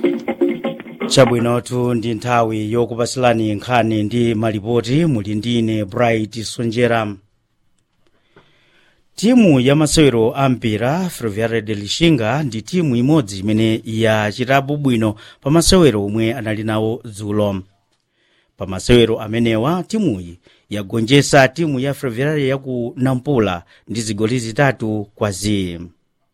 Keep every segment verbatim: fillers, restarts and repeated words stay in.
Chabwinotu ndi nthawi yokupasilani nkhani ndi malipoti muli ndine Bright Sonjera. Timu ya masewero a mpira Ferroviária de Lixinga ndi timu imodzi imene yachitapo bwino pa masewero omwe anali nawo dzulo. Pa masewero amenewa timuyi yagonjetsa timu ya Ferroviária ya ku Nampula ndi zigoli zitatu kwa ziro.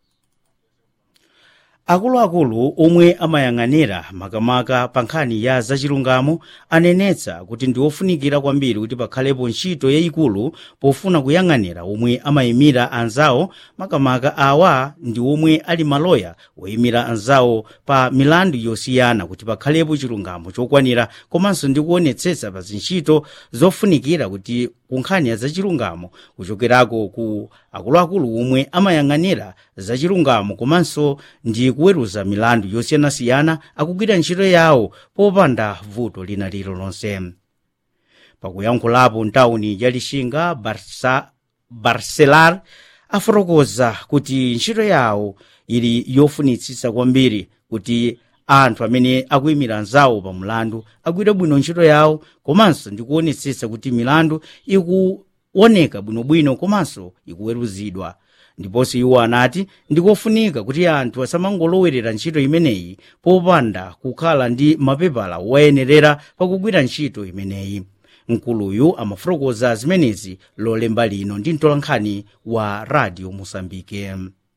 Akuluakulu omwe amayang'anira makamaka pa nkhani ya zachilungamo anenetsa kuti ndi ofunikira kwambiri kuti pakhalepo ntchito yayikulu pofuna kuyang'anira omwe amayimira anzawo, makamaka awa ndi omwe ali maloya oyimira anzawo pa milandu yosiyana, kuti pakhalepo chilungamo chokwanira komanso ndi kuonetsetsa pa zintchito zofunikira kuti ku nkhani ya zachilungamo kuchokerako ku akuluakulu omwe amayang'anira zachilungamo komanso ndi kuweruza milandu yosiyanasiyana akugwira ntchito yawo popanda vuto lina lililonse. Pakuyankhulapo ntawuni ya Lixinga, Barsa, Barcelar afotokoza kuti ntchito yawo ili yofunitsitsa kwambiri kuti anthu amene akuyimira anzawo pa mulandu agwire bwino ntchito yawo komanso ndi kuonetsetsa kuti milandu ikuoneka bwinobwino komanso ikuweruzidwa. Ndiponso iwo anati ndikofunika kuti anthu asamangolowerera ntchito imeneyi popanda kukhala ndi mapepala woyenerera pakugwira ntchito imeneyi. Mkuluyu amafotokoza zimenezi lolemba lino ndi mtolankhani wa Radio Mosambike.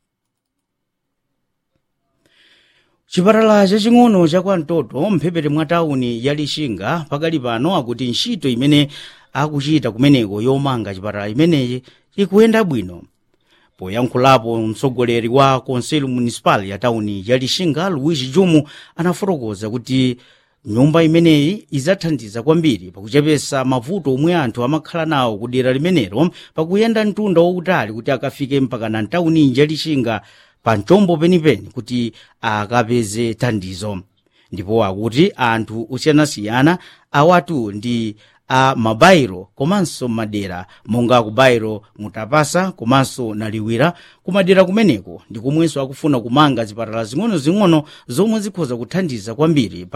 Chipatala chaching'ono cha Kwantoto mphepete mwa tawuni ya Lixinga pakali pano akuti ntchito imene akuchita kumeneko yomanga chipatala imeneyi ikuyenda bwino. Poyankhulapo mtsogoleri wa Conselho Municipal ya tawuni ya Lixinga, Luiz Jumu, anafotokoza kuti nyumba imeneyi idzathandiza kwambiri pakuchepetsa mavuto omwe anthu amakhala nawo ku dera limenelo pakuyenda mtunda wautali kuti akafike mpaka na tawuni ya Lixinga pa mchombo penipeni kuti akapeze thandizo. Ndipo akuti anthu osiyanasiyana awatu ndi a mabairo komanso madera monga ku bairo Mutapasa komanso Naliwira kumadera kumeneko ndi komwenso akufuna kumanga zipatala zing'ono-zing'ono zomwe zikhoza kuthandiza kwambiri